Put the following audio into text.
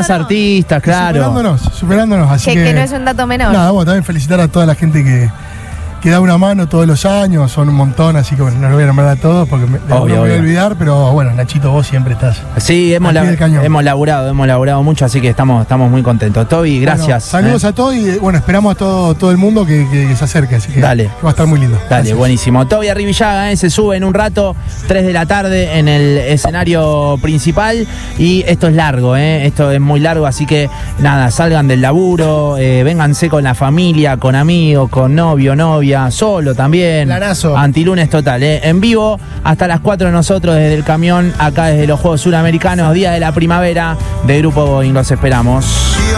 más artistas, claro. Superándonos, así que no es un dato menor. Nada, bueno, también felicitar a toda la gente que da una mano todos los años, son un montón, así que bueno, no lo voy a nombrar a todos porque me voy a olvidar, pero bueno, Nachito, vos siempre estás. Sí, hemos laburado mucho, así que estamos muy contentos. Toby, gracias. Bueno, saludos a todos y bueno, esperamos a todo el mundo que se acerque, así que dale, va a estar muy lindo. Dale, gracias. Buenísimo. Toby Arribillaga se sube en un rato, 3 de la tarde en el escenario principal y esto es largo, esto es muy largo, así que nada, salgan del laburo, vénganse con la familia, con amigos, con novio, novia, solo también. Planazo. Antilunes total, en vivo hasta las 4 nosotros desde el camión, acá desde los Juegos Suramericanos, Día de la Primavera de Grupo Boeing, los esperamos.